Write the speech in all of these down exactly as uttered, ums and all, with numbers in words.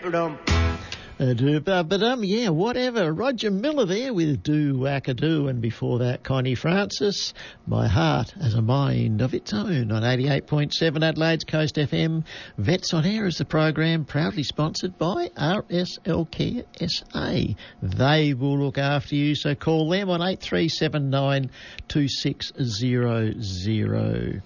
diddle-dum. Uh, do, but, but um, yeah, whatever. Roger Miller there with Do Wackadoo, and before that, Connie Francis, My Heart Has a Mind of Its Own on eighty-eight point seven Adelaide's Coast F M. Vets on Air is the program, proudly sponsored by R S L Care S A. They will look after you, so call them on eight three seven nine two six zero zero.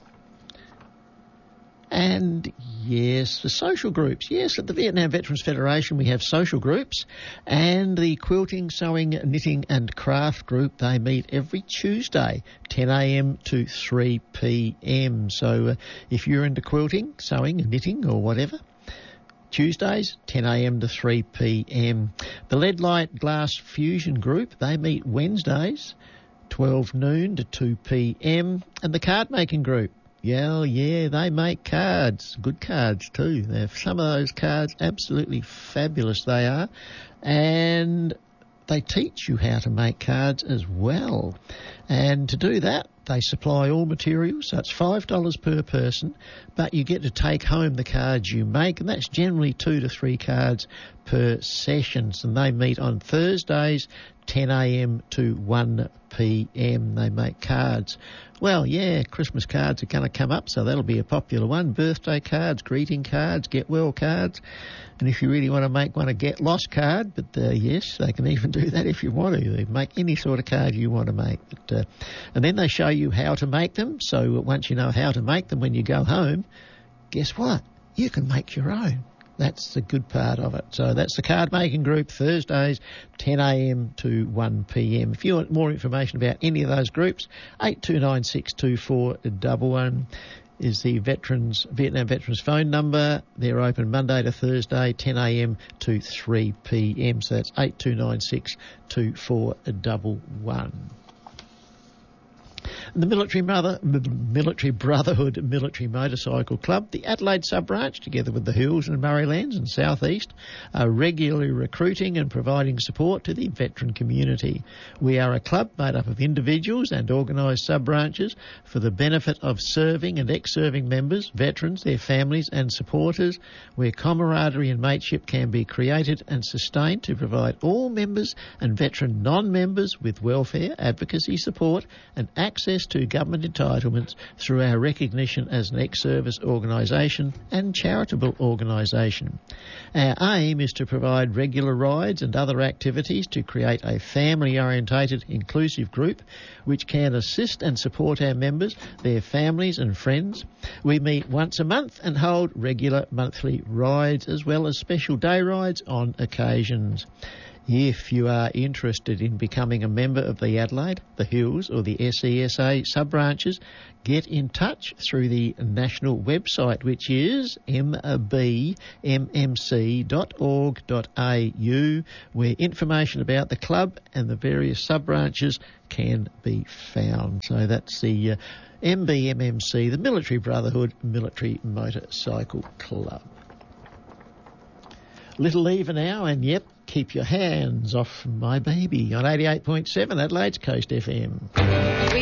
And yes, the social groups. Yes, at the Vietnam Veterans Federation we have social groups, and the quilting, sewing, knitting and craft group, they meet every Tuesday, ten a m to three p m. So uh, if you're into quilting, sewing, knitting or whatever, Tuesdays, ten a m to three p m. The Lead Light Glass Fusion group, they meet Wednesdays, twelve noon to two p m. And the card making group, yeah, yeah, they make cards, good cards too. They're, some of those cards, absolutely fabulous they are. And they teach you how to make cards as well. And to do that, they supply all materials, so it's five dollars per person, but you get to take home the cards you make, and that's generally two to three cards per session. And they meet on Thursdays, ten a m to one p m. They make cards. Well, yeah, Christmas cards are going to come up, so that'll be a popular one. Birthday cards, greeting cards, get well cards. And if you really want to make one, a get lost card, but uh, yes, they can even do that if you want to. They make any sort of card you want to make. But, uh, and then they show you how to make them, so once you know how to make them, when you go home, guess what? You can make your own. That's the good part of it. So that's the card making group, Thursdays, ten a m to one p m. If you want more information about any of those groups, eight two nine six two four one one is the Veterans Vietnam Veterans phone number. They're open Monday to Thursday, ten a m to three p m. So that's eight two nine six two four one one. The Military Mother, Military Brotherhood Military Motorcycle Club, the Adelaide sub-branch, together with the Hills and Murraylands and South East, are regularly recruiting and providing support to the veteran community. We are a club made up of individuals and organised sub-branches for the benefit of serving and ex-serving members, veterans, their families and supporters, where camaraderie and mateship can be created and sustained to provide all members and veteran non-members with welfare, advocacy, support and access to government entitlements through our recognition as an ex-service organisation and charitable organisation. Our aim is to provide regular rides and other activities to create a family-orientated, inclusive group which can assist and support our members, their families and friends. We meet once a month and hold regular monthly rides as well as special day rides on occasions. If you are interested in becoming a member of the Adelaide, the Hills or the S E S A sub-branches, get in touch through the national website, which is m b m m c dot org dot a u, where information about the club and the various sub-branches can be found. So that's the uh, M B M M C, the Military Brotherhood Military Motorcycle Club. Little Eva now, and yep, keep your hands off my baby on eighty-eight point seven Adelaide's Coast F M.